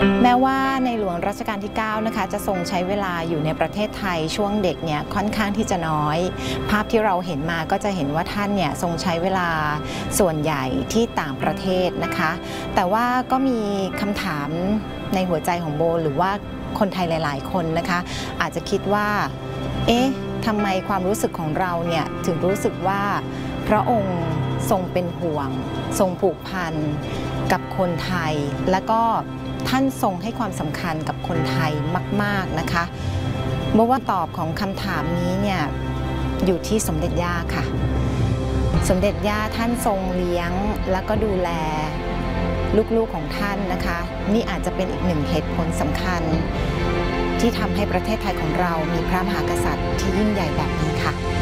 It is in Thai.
แม้ว่าในหลวงรัชกาลที่9นะคะจะทรงใช้เวลาอยู่ในประเทศไทยช่วงเด็กเนี่ยค่อนข้างที่จะน้อยภาพที่เราเห็นมาก็จะเห็นว่าท่านเนี่ยทรงใช้เวลาส่วนใหญ่ที่ต่างประเทศนะคะแต่ว่าก็มีคำถามในหัวใจของโบหรือว่าคนไทยหลายๆคนนะคะอาจจะคิดว่าเอ๊ะทำไมความรู้สึกของเราเนี่ยถึงรู้สึกว่าพระองค์ทรงเป็นห่วงทรงผูกพันกับคนไทยและก็ท่านทรงให้ความสำคัญกับคนไทยมากๆนะคะเมื่อว่าตอบของคำถามนี้เนี่ยอยู่ที่สมเด็จย่าค่ะสมเด็จย่าท่านทรงเลี้ยงแล้วก็ดูแลลูกๆของท่านนะคะนี่อาจจะเป็นอีกหนึ่งเหตุผลสำคัญที่ทำให้ประเทศไทยของเรามีพระมหากษัตริย์ที่ยิ่งใหญ่แบบนี้ค่ะ